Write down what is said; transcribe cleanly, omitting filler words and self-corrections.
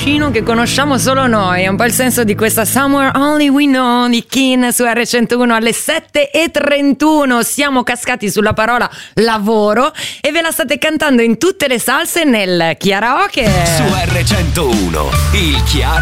vicino che conosciamo solo noi. È un po' il senso di questa Somewhere Only We Know di Kin su R101 alle 7:31. Siamo cascati sulla parola lavoro e ve la state cantando in tutte le salse nel karaoke. Su R101, il Chiara